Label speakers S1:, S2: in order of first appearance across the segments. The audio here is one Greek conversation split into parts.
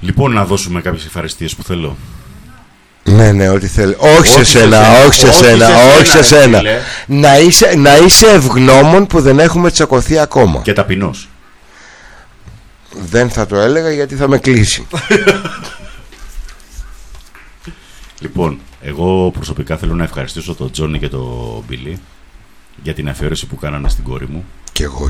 S1: Λοιπόν, να δώσουμε κάποιες ευχαριστίες που θέλω.
S2: Ναι, ό,τι θέλει. Όχι σε σένα. Να είσαι ευγνώμων που δεν έχουμε τσακωθεί ακόμα.
S1: Και ταπεινός.
S2: Δεν θα το έλεγα γιατί θα με κλείσει.
S1: Λοιπόν, εγώ προσωπικά θέλω να ευχαριστήσω τον Τζόνι και τον Μπίλι για την αφιέρωση που κάνανε στην κόρη μου.
S2: Κι εγώ.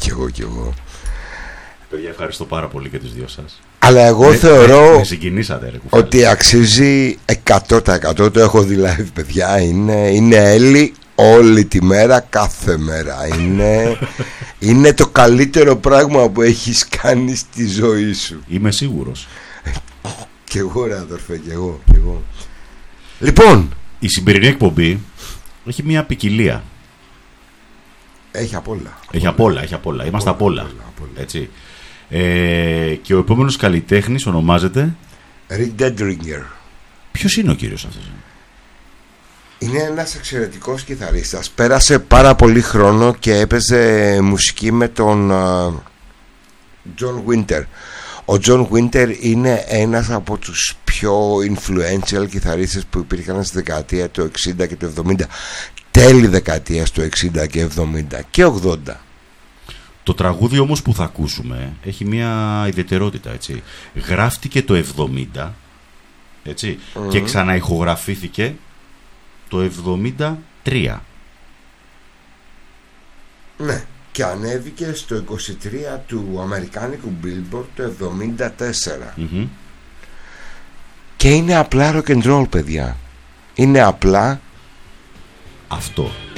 S1: Παιδιά, ευχαριστώ πάρα πολύ και τους δύο σας.
S2: Αλλά εγώ θεωρώ
S1: ότι
S2: αξίζει 100%. Το έχω δηλαδή, παιδιά. Είναι Έλλη όλη τη μέρα, κάθε μέρα. Είναι το καλύτερο πράγμα που έχεις κάνει στη ζωή σου.
S1: Είμαι σίγουρος.
S2: Κι εγώ ρε αδερφέ, κι εγώ. Λοιπόν,
S1: η σημερινή εκπομπή έχει μια ποικιλία.
S2: Έχει απ' όλα.
S1: Έχει απ' όλα. Είμαστε απ' όλα. Έτσι. Και ο επόμενος καλλιτέχνης ονομάζεται
S2: Rick Dedringer.
S1: Ποιος είναι ο κύριος αυτός?
S2: Είναι ένας εξαιρετικός κιθαρίστας. Πέρασε πάρα πολύ χρόνο και έπαιζε μουσική με τον John Winter. Ο John Winter είναι ένας από τους πιο influential κιθαρίστες που υπήρχαν στη δεκαετία του 60 και του 70. Τέλη δεκαετίας του 60 και 70 και 80.
S1: Το τραγούδι όμως που θα ακούσουμε έχει μια ιδιαιτερότητα, έτσι. Γράφτηκε το 70, έτσι, και ξαναηχογραφήθηκε το 73.
S2: Ναι, και ανέβηκε στο 23 του αμερικάνικου Billboard το 74. Και είναι απλά rock and roll, παιδιά. Είναι απλά
S1: αυτό.